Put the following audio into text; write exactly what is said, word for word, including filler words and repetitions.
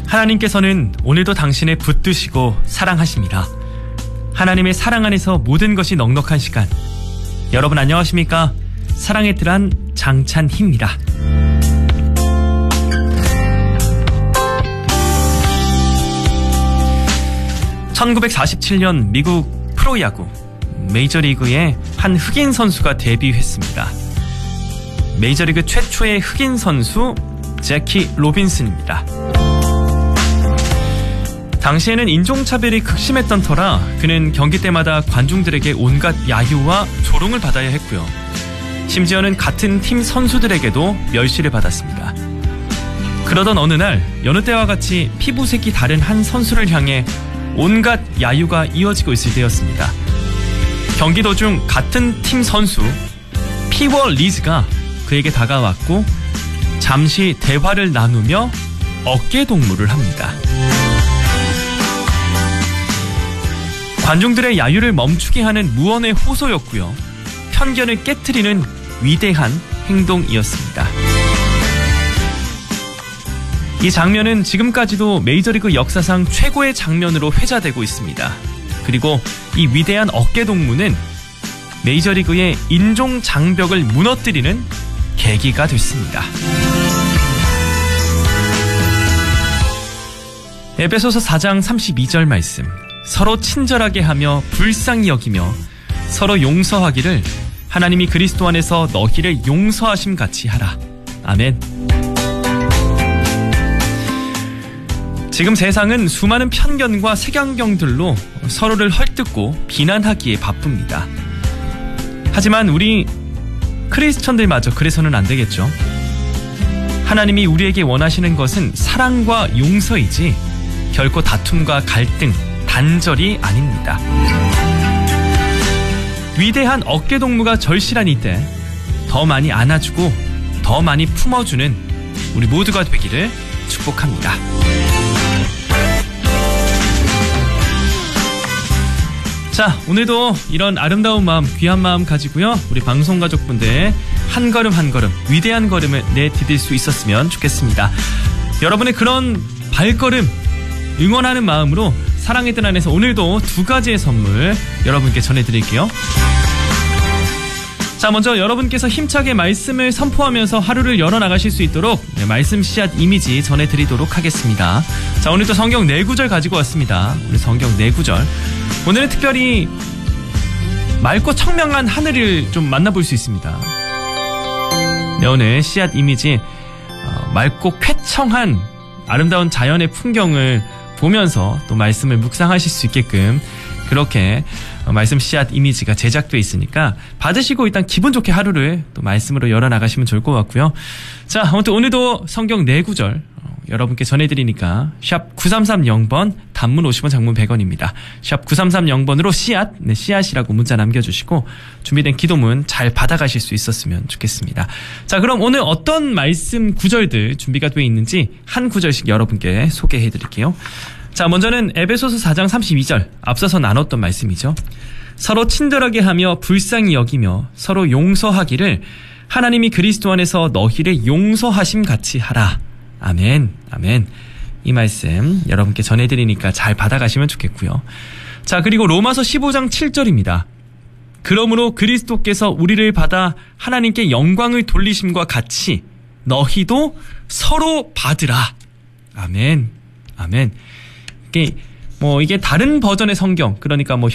하나님께서는 오늘도 당신을 붙드시고 사랑하십니다. 하나님의 사랑 안에서 모든 것이 넉넉한 시간. 여러분 안녕하십니까? 사랑의 뜰한 장찬희입니다. 천구백사십칠 년 미국 프로야구 메이저리그에 한 흑인 선수가 데뷔했습니다. 메이저리그 최초의 흑인 선수 제키 로빈슨입니다. 당시에는 인종차별이 극심했던 터라 그는 경기 때마다 관중들에게 온갖 야유와 조롱을 받아야 했고요. 심지어는 같은 팀 선수들에게도 멸시를 받았습니다. 그러던 어느 날 여느 때와 같이 피부색이 다른 한 선수를 향해 온갖 야유가 이어지고 있을 때였습니다. 경기 도중 같은 팀 선수 피워 리즈가 그에게 다가왔고 잠시 대화를 나누며 어깨 동무를 합니다. 관중들의 야유를 멈추게 하는 무언의 호소였고요. 편견을 깨트리는 위대한 행동이었습니다. 이 장면은 지금까지도 메이저리그 역사상 최고의 장면으로 회자되고 있습니다. 그리고 이 위대한 어깨 동무는 메이저리그의 인종 장벽을 무너뜨리는 계기가 됐습니다. 에베소서 사 장 삼십이 절 말씀. 서로 친절하게 하며 불쌍히 여기며 서로 용서하기를 하나님이 그리스도 안에서 너희를 용서하심 같이 하라. 아멘. 지금 세상은 수많은 편견과 색안경들로 서로를 헐뜯고 비난하기에 바쁩니다. 하지만 우리 크리스천들마저 그래서는 안 되겠죠. 하나님이 우리에게 원하시는 것은 사랑과 용서이지 결코 다툼과 갈등, 단절이 아닙니다. 위대한 어깨 동무가 절실한 이때 더 많이 안아주고 더 많이 품어주는 우리 모두가 되기를 축복합니다. 자, 오늘도 이런 아름다운 마음, 귀한 마음 가지고요. 우리 방송 가족분들 한 걸음 한 걸음 위대한 걸음을 내디딜 수 있었으면 좋겠습니다. 여러분의 그런 발걸음 응원하는 마음으로 사랑의 뜰 안에서 오늘도 두 가지의 선물 여러분께 전해드릴게요. 자, 먼저 여러분께서 힘차게 말씀을 선포하면서 하루를 열어나가실 수 있도록 말씀 씨앗 이미지 전해드리도록 하겠습니다. 자, 오늘도 성경 네 구절 가지고 왔습니다. 우리 성경 네 구절. 오늘은 특별히 맑고 청명한 하늘을 좀 만나볼 수 있습니다. 네, 오늘 씨앗 이미지 어, 맑고 쾌청한 아름다운 자연의 풍경을 보면서 또 말씀을 묵상하실 수 있게끔 그렇게 말씀 씨앗 이미지가 제작되어 있으니까 받으시고 일단 기분 좋게 하루를 또 말씀으로 열어나가시면 좋을 것 같고요. 자, 아무튼 오늘도 성경 네 구절 여러분께 전해드리니까 샵 구삼삼공 번 단문 오십 원 장문 백 원입니다. 샵 구삼삼공 번으로 씨앗, 네, 씨앗이라고 문자 남겨주시고 준비된 기도문 잘 받아가실 수 있었으면 좋겠습니다. 자, 그럼 오늘 어떤 말씀 구절들 준비가 되어 있는지 한 구절씩 여러분께 소개해드릴게요. 자, 먼저는 에베소서 사 장 삼십이 절 앞서서 나눴던 말씀이죠. 서로 친절하게 하며 불쌍히 여기며 서로 용서하기를 하나님이 그리스도 안에서 너희를 용서하심 같이 하라. 아멘, 아멘. 이 말씀 여러분께 전해드리니까 잘 받아가시면 좋겠고요. 자, 그리고 로마서 십오 장 칠 절입니다. 그러므로 그리스도께서 우리를 받아 하나님께 영광을 돌리심과 같이 너희도 서로 받으라. 아멘, 아멘. 이게 뭐 이게 다른 버전의 성경, 그러니까 뭐